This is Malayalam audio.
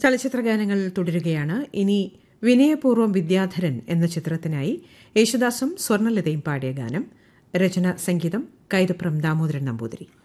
ചലച്ചിത്രഗാനങ്ങൾ തുടരുകയാണ്. ഇനി വിനയപൂർവ്വം വിദ്യാധരൻ എന്ന ചിത്രത്തിനായി യേശുദാസും സ്വർണലതയും പാടിയ ഗാനം. രചന സംഗീതം കൈതപ്രം ദാമോദരൻ നമ്പൂതിരി.